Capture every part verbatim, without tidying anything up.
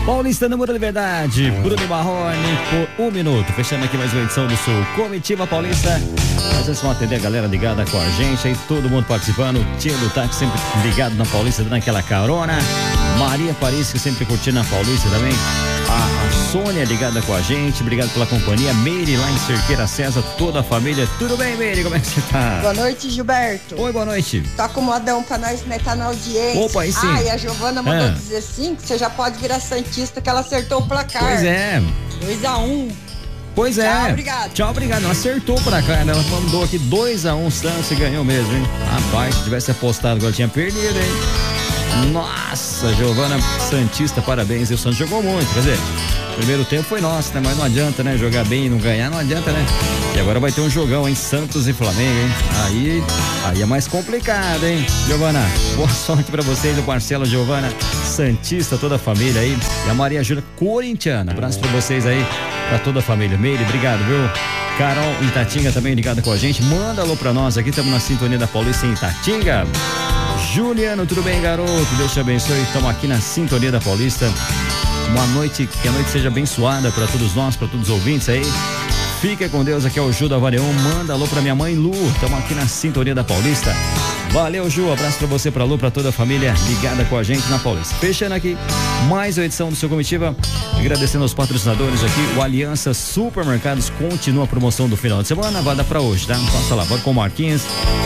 Paulista, número de verdade, Bruno Marrone por um minuto. Fechando aqui mais uma edição do Sul. Comitiva Paulista. Vocês vão atender a galera ligada com a gente aí, todo mundo participando. Tia do táxi sempre ligado na Paulista, dando aquela carona. Maria Paris, que sempre curtindo na Paulista também. A, a Sônia ligada com a gente, obrigado pela companhia. Meire lá em Cerqueira César, toda a família. Tudo bem, Meire? Como é que você tá? Boa noite, Gilberto. Oi, boa noite. Toca um modão pra nós, né? Tá na audiência. Opa, aí sim. Ah, e a Giovana mandou ah. dizer sim, que você já pode virar santista, que ela acertou o placar. Pois é. dois a um. Pois é. Tchau, obrigado. Tchau, obrigado. Ela acertou pra cá, né? Ela mandou aqui dois a um, Santos, e ganhou mesmo, hein? Rapaz, se tivesse apostado agora, tinha perdido, hein? Nossa, Giovana Santista, parabéns. E o Santos jogou muito, quer dizer, primeiro tempo foi nosso, né? Mas não adianta, né? Jogar bem e não ganhar, não adianta, né? E agora vai ter um jogão, hein? Santos e Flamengo, hein? Aí, aí é mais complicado, hein? Giovana, boa sorte pra vocês, o Marcelo, Giovana Santista, toda a família aí. E a Maria Júlia, corintiana. Abraço pra vocês aí, pra toda a família. Meire, obrigado, viu? Carol Itatinga também ligada com a gente. Manda alô pra nós aqui, estamos na sintonia da Paulista em Itatinga. Juliano, tudo bem, garoto? Deus te abençoe. Estamos aqui na sintonia da Paulista. Uma noite, que a noite seja abençoada para todos nós, para todos os ouvintes aí. Fica com Deus, aqui é o Ju da Vareão. Manda alô pra minha mãe Lu. Estamos aqui na sintonia da Paulista. Valeu, Ju. Abraço pra você, pra Lu, pra toda a família ligada com a gente na Paulista. Fechando aqui mais uma edição do seu Comitiva. Agradecendo aos patrocinadores aqui. O Aliança Supermercados continua a promoção do final de semana. Vai dar pra hoje, tá? Passa lá, bora com o Marquinhos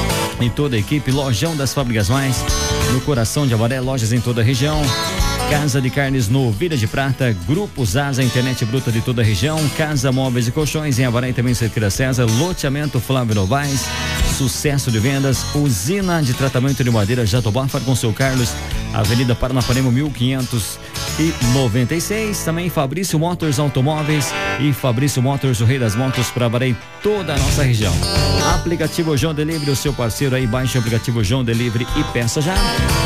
e toda a equipe. Lojão das Fábricas Mais, no coração de Avaré, lojas em toda a região. Casa de Carnes no Vila de Prata, Grupo Zaza, internet bruta de toda a região, Casa Móveis e Colchões em Avaré e também em Cerqueira César, loteamento Flávio Novaes, sucesso de vendas, usina de tratamento de madeira Jatobá, com seu Carlos, Avenida Paranapanema mil quinhentos e noventa e seis, também Fabrício Motors Automóveis e Fabrício Motors, o rei das motos, para Avaré e toda a nossa região. Aplicativo João Delivery, o seu parceiro aí, baixe o aplicativo João Delivery e peça já.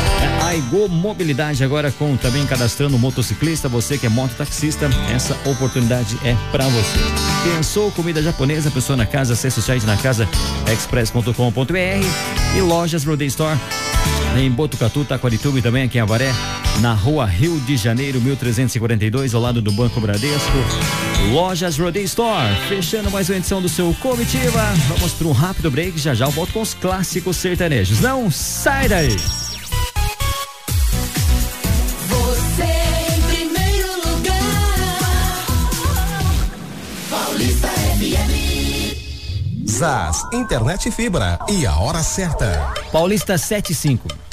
A Igo Mobilidade agora com também cadastrando motociclista, você que é mototaxista, essa oportunidade é pra você. Pensou comida japonesa, pessoa na casa, acesse o site na casa express ponto com ponto br e lojas Roday Store em Botucatu, Taquarituba e também aqui em Avaré, na rua Rio de Janeiro, mil trezentos e quarenta e dois, ao lado do Banco Bradesco. Lojas Roday Store, fechando mais uma edição do seu Comitiva. Vamos para um rápido break, já já eu volto com os clássicos sertanejos. Não sai daí! Zaz, internet fibra e a hora certa. Paulista sete e cinco.